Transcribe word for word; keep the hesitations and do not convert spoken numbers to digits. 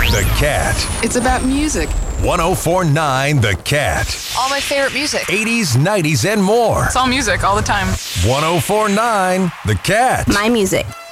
The Cat. It's about music. one oh four point nine The Cat. All my favorite music. eighties, nineties, and more. It's all music all the time. one oh four point nine The Cat. My music.